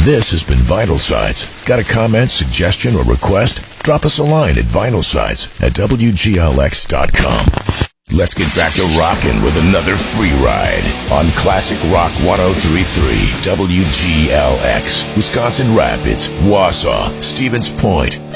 This has been Vital Signs. Got a comment, suggestion, or request? Drop us a line at vitalsigns@wglx.com. Let's get back to rocking with another free ride on Classic Rock 103.3 WGLX, Wisconsin Rapids, Wausau, Stevens Point,